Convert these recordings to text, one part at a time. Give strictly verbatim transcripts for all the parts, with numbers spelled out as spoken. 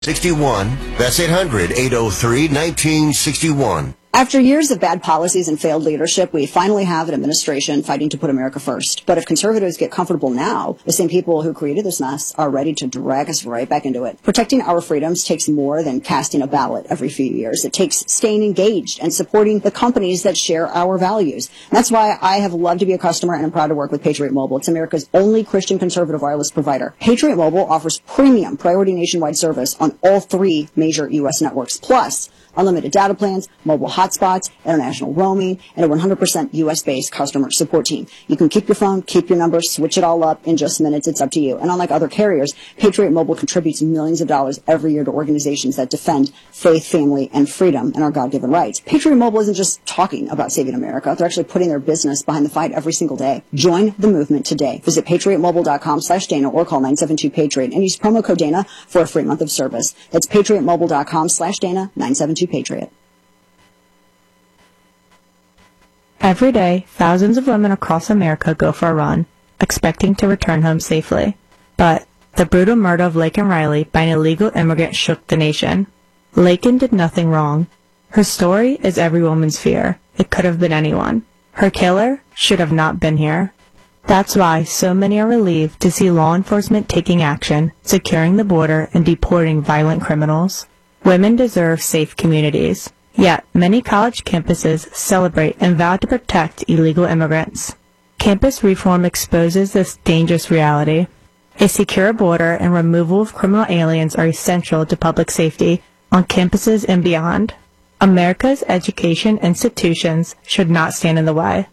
sixty-one. That's eight hundred, eight oh three, nineteen sixty-one. After years of bad policies and failed leadership, we finally have an administration fighting to put America first. But if conservatives get comfortable now, the same people who created this mess are ready to drag us right back into it. Protecting our freedoms takes more than casting a ballot every few years. It takes staying engaged and supporting the companies that share our values. And that's why I have loved to be a customer, and I'm proud to work with Patriot Mobile. It's America's only Christian conservative wireless provider. Patriot Mobile offers premium priority nationwide service on all three major U S networks, plus unlimited data plans, mobile hotspots, international roaming, and a one hundred percent U S-based customer support team. You can keep your phone, keep your number, switch it all up in just minutes. It's up to you. And unlike other carriers, Patriot Mobile contributes millions of dollars every year to organizations that defend faith, family, and freedom and our God-given rights. Patriot Mobile isn't just talking about saving America. They're actually putting their business behind the fight every single day. Join the movement today. Visit patriotmobile.com slash Dana or call nine seven two Patriot and use promo code Dana for a free month of service. That's patriotmobile.com slash Dana, nine seven two Patriot. Every day, thousands of women across America go for a run, expecting to return home safely. But the brutal murder of Laken Riley by an illegal immigrant shook the nation. Laken did nothing wrong. Her story is every woman's fear. It could have been anyone. Her killer should have not been here. That's why so many are relieved to see law enforcement taking action, securing the border, and deporting violent criminals. Women deserve safe communities. Yet, many college campuses celebrate and vow to protect illegal immigrants. Campus reform exposes this dangerous reality. A secure border and removal of criminal aliens are essential to public safety on campuses and beyond. America's education institutions should not stand in the way.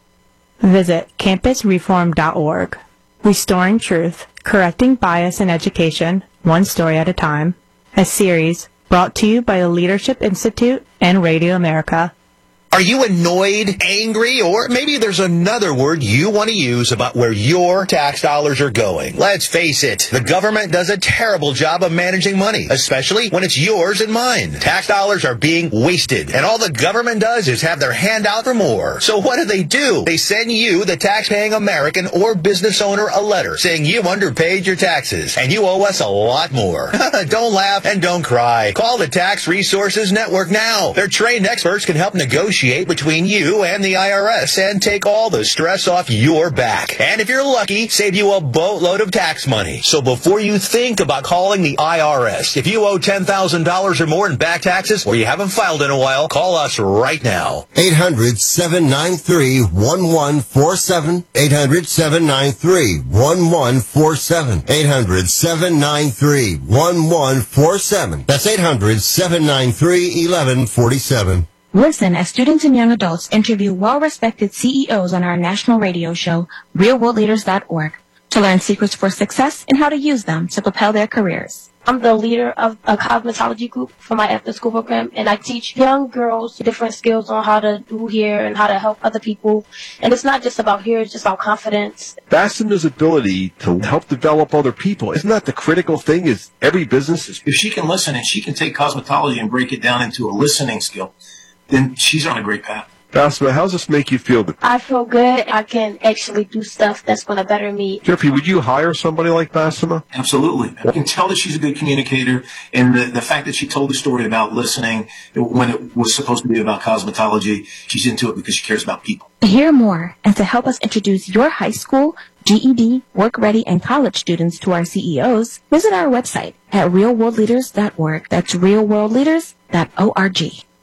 Visit campus reform dot org. Restoring Truth, Correcting Bias in Education, One Story at a Time. A series brought to you by the Leadership Institute and Radio America. Are you annoyed, angry, or maybe there's another word you want to use about where your tax dollars are going? Let's face it, the government does a terrible job of managing money, especially when it's yours and mine. Tax dollars are being wasted, and all the government does is have their hand out for more. So what do they do? They send you, the tax-paying American or business owner, a letter saying you underpaid your taxes, and you owe us a lot more. Don't laugh and don't cry. Call the Tax Resources Network now. Their trained experts can help negotiate between you and the I R S and take all the stress off your back. And if you're lucky, save you a boatload of tax money. So before you think about calling the I R S, if you owe ten thousand dollars or more in back taxes or you haven't filed in a while, call us right now. eight hundred, seven nine three, one one four seven. eight hundred, seven nine three, one one four seven. eight hundred, seven nine three, one one four seven. That's eight hundred, seven nine three, one one four seven. Listen as students and young adults interview well-respected C E Os on our national radio show, real world leaders dot org, to learn secrets for success and how to use them to propel their careers. I'm the leader of a cosmetology group for my after-school program, and I teach young girls different skills on how to do hair and how to help other people. And it's not just about hair, it's just about confidence. Bassema's ability to help develop other people, isn't that the critical thing? Is every business is... If she can listen and she can take cosmetology and break it down into a listening skill, then she's on a great path. Bassema, how does this make you feel? I feel good. I can actually do stuff that's going to better me. Jeffrey, would you hire somebody like Bassema? Absolutely. I can tell that she's a good communicator, and the, the fact that she told the story about listening when it was supposed to be about cosmetology, she's into it because she cares about people. To hear more and to help us introduce your high school, G E D, work-ready, and college students to our C E Os, visit our website at real world leaders dot org. That's real world leaders dot org.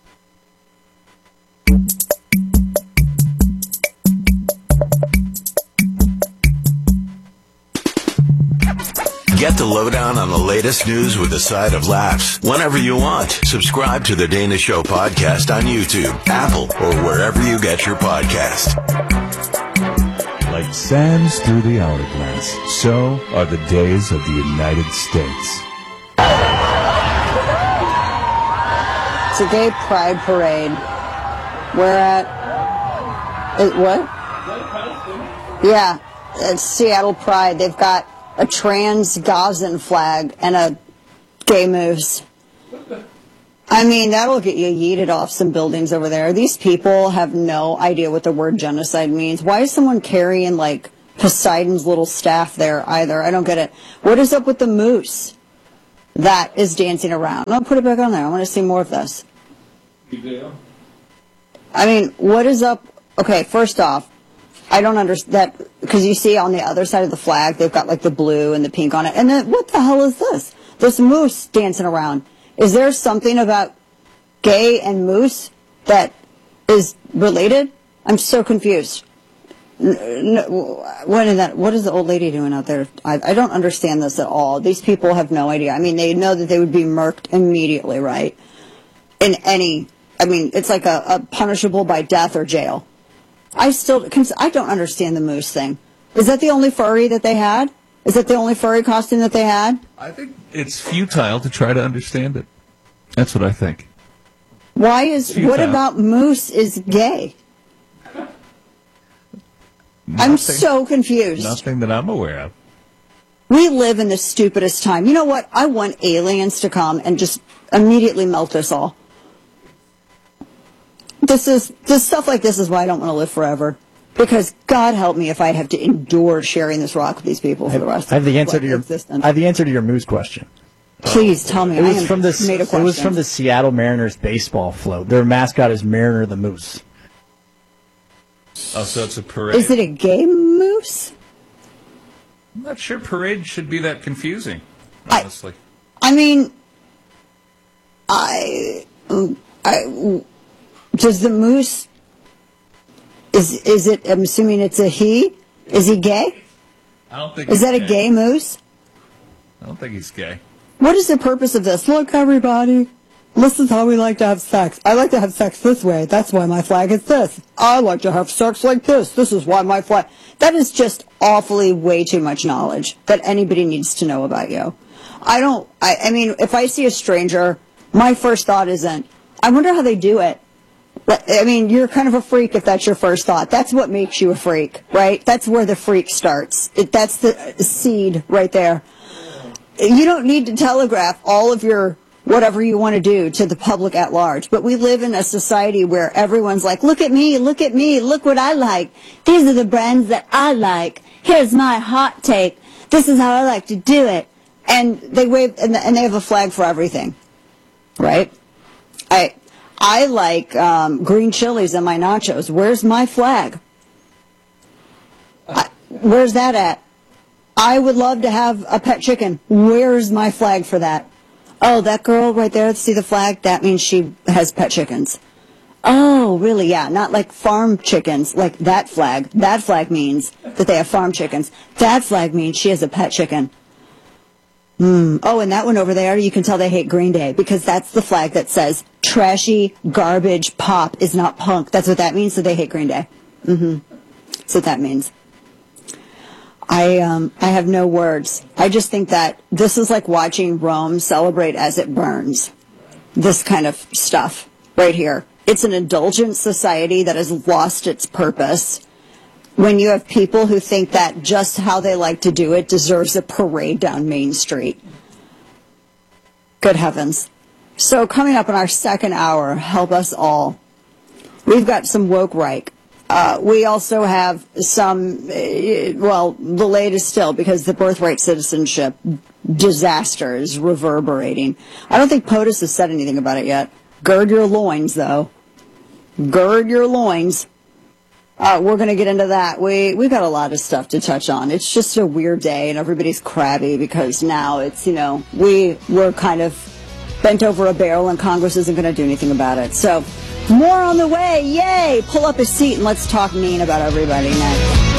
Get the lowdown on the latest news with a side of laughs whenever you want. Subscribe to the Dana Show podcast on YouTube, Apple, or wherever you get your podcast. Like sands through the hourglass, so are the days of the United States. It's a gay pride parade. We're at... It, what? Yeah, it's Seattle Pride. They've got a trans Gazan flag and a gay moose. I mean, that'll get you yeeted off some buildings over there. These people have no idea what the word genocide means. Why is someone carrying, like, Poseidon's little staff there either? I don't get it. What is up with the moose? that is dancing around. I'll put it back on there. I want to see more of this. I mean, what is up? Okay, first off, I don't understand that, because you see on the other side of the flag, they've got like the blue and the pink on it. And then what the hell is this? This moose dancing around. Is there something about gay and moose that is related? I'm so confused. No, what is that? What is the old lady doing out there? I, I don't understand this at all. These people have no idea. I mean, they know that they would be murked immediately, right? In any, I mean, it's like a, a punishable by death or jail. I still, I don't understand the moose thing. Is that the only furry that they had? Is that the only furry costume that they had? I think it's futile to try to understand it. That's what I think. Why is, what about moose is gay? Nothing, I'm so confused. Nothing that I'm aware of. We live in the stupidest time. You know what? I want aliens to come and just immediately melt us all. This is this stuff like this is why I don't want to live forever. Because God help me if I have to endure sharing this rock with these people for the rest I have of the answer my to your existence. I have the answer to your moose question. Please tell me. It I was am from this. made of It was from questions. the Seattle Mariners baseball float. Their mascot is Mariner the Moose. Oh, so it's a parade. Is it a gay moose? I'm not sure parade should be that confusing, honestly. I, I mean, I, I, does the moose, is is it, I'm assuming it's a he? Is he gay? I don't think Is he's that a gay. gay moose? I don't think he's gay. What is the purpose of this? Look, everybody, this is how we like to have sex. I like to have sex this way. That's why my flag is this. I like to have sex like this. This is why my flag... That is just awfully way too much knowledge that anybody needs to know about you. I don't... I, I mean, if I see a stranger, my first thought isn't, I wonder how they do it. I mean, you're kind of a freak if that's your first thought. That's what makes you a freak, right? That's where the freak starts. It, that's the seed right there. You don't need to telegraph all of your whatever you want to do to the public at large. But we live in a society where everyone's like, look at me, look at me, look what I like. These are the brands that I like. Here's my hot take. This is how I like to do it. And they wave, and they have a flag for everything, right? I I like um, green chilies in my nachos. Where's my flag? I, where's that at? I would love to have a pet chicken. Where's my flag for that? Oh, that girl right there, see the flag? That means she has pet chickens. Oh, really? Yeah, not like farm chickens, like that flag. That flag means that they have farm chickens. That flag means she has a pet chicken. Hmm. Oh, and that one over there, you can tell they hate Green Day because that's the flag that says trashy, garbage, pop is not punk. That's what that means, so they hate Green Day. Mm-hmm. That's what that means. I um I have no words. I just think that this is like watching Rome celebrate as it burns. This kind of stuff right here. It's an indulgent society that has lost its purpose. When you have people who think that just how they like to do it deserves a parade down Main Street. Good heavens. So coming up in our second hour, help us all. We've got some woke right. Uh, we also have some, uh, well, the latest still, because the birthright citizenship disaster is reverberating. I don't think POTUS has said anything about it yet. Gird your loins, though. Gird your loins. Uh, we're going to get into that. We, we've got a lot of stuff to touch on. It's just a weird day, and everybody's crabby because now it's, you know, we, we're kind of bent over a barrel, and Congress isn't going to do anything about it. So... more on the way. Yay! Pull up a seat and let's talk mean about everybody next.